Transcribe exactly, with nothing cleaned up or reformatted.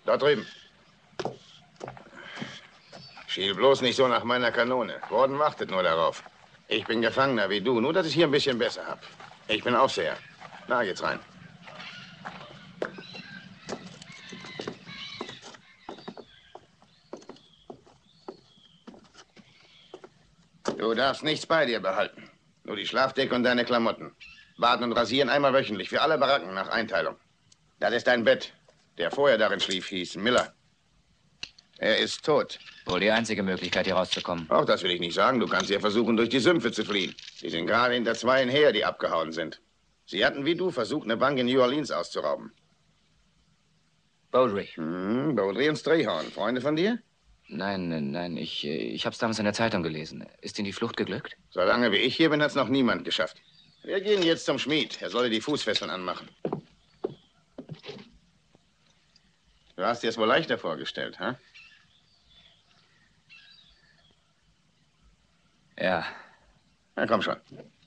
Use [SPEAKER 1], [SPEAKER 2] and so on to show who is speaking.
[SPEAKER 1] Da drüben. Schiel bloß nicht so nach meiner Kanone. Gordon wartet nur darauf. Ich bin Gefangener wie du, nur dass ich hier ein bisschen besser hab. Ich bin Aufseher. Na, geht's rein. Du darfst nichts bei dir behalten. Nur die Schlafdecke und deine Klamotten. Baden und rasieren einmal wöchentlich für alle Baracken nach Einteilung. Das ist dein Bett. Der vorher darin schlief, hieß Miller. Er ist tot.
[SPEAKER 2] Wohl die einzige Möglichkeit, hier rauszukommen.
[SPEAKER 1] Auch das will ich nicht sagen. Du kannst ja versuchen, durch die Sümpfe zu fliehen. Die sind gerade hinter zweien her, die abgehauen sind. Sie hatten wie du versucht, eine Bank in New Orleans auszurauben.
[SPEAKER 2] Bowdry.
[SPEAKER 1] Hm, Bowdry und Strayhorn. Freunde von dir?
[SPEAKER 2] Nein, nein, ich, ich hab's damals in der Zeitung gelesen. Ist Ihnen die Flucht geglückt?
[SPEAKER 1] Solange wie ich hier bin, hat's noch niemand geschafft. Wir gehen jetzt zum Schmied. Er soll die Fußfesseln anmachen. Du hast dir es wohl leichter vorgestellt, hä?
[SPEAKER 2] Ja.
[SPEAKER 1] Na, komm schon.